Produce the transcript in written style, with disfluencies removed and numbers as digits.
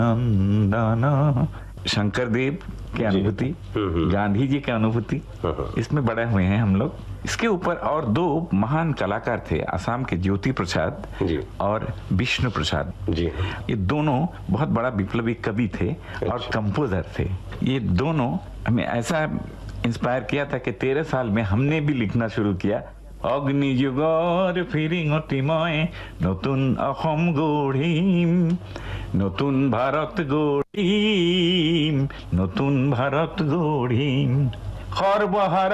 नंदना, शंकर देव की अनुभूति, गांधी जी की अनुभूति, इसमें बड़े हुए हैं हम लोग। इसके ऊपर और दो महान कलाकार थे, असम के ज्योति प्रसाद और विष्णु प्रसाद जी। ये दोनों बहुत बड़ा विप्लवी कवि थे और कंपोजर थे। ये दोनों हमें ऐसा इंस्पायर किया था कि 13 साल में हमने भी लिखना शुरू किया। অগ্নিযুগৰ ফিৰিঙতি মই নতুন অসম গঢ়িম, নতুন ভাৰত গঢ়িম, নতুন ভাৰত গঢ়িম, সৰ্বহাৰা